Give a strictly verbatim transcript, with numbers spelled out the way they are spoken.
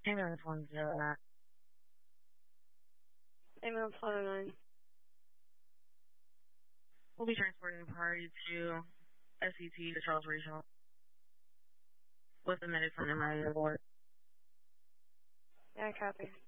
Ambulance one zero nine. Ambulance one oh nine. We'll be transporting the party to S C T to Charles Regional with the medic from the Miami Board. Yeah, copy.